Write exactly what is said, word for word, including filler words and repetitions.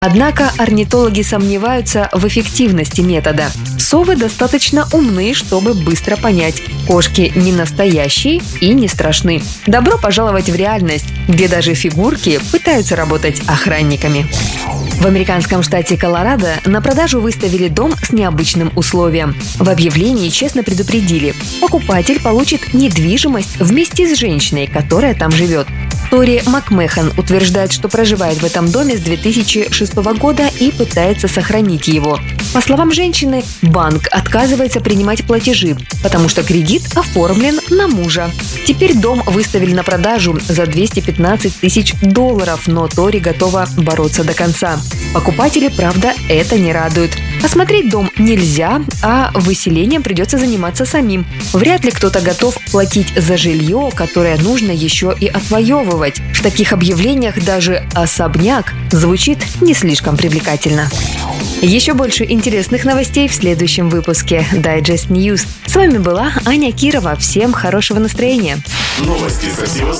Однако орнитологи сомневаются в эффективности метода. Совы достаточно умны, чтобы быстро понять – кошки не настоящие и не страшны. Добро пожаловать в реальность, где даже фигурки пытаются работать охранниками. В американском штате Колорадо на продажу выставили дом с необычным условием. В объявлении честно предупредили – покупатель получит недвижимость вместе с женщиной, которая там живет. Тори Макмехан утверждает, что проживает в этом доме с две тысячи шестого года и пытается сохранить его. По словам женщины, банк отказывается принимать платежи, потому что кредит оформлен на мужа. Теперь дом выставили на продажу за двести пятнадцать тысяч долларов, но Тори готова бороться до конца. Покупатели, правда, это не радует. Осмотреть дом нельзя, а выселением придется заниматься самим. Вряд ли кто-то готов платить за жилье, которое нужно еще и отвоевывать. В таких объявлениях даже особняк звучит не слишком привлекательно. Еще больше интересных новостей в следующем выпуске Digest News. С вами была Аня Кирова. Всем хорошего настроения. Новости со всего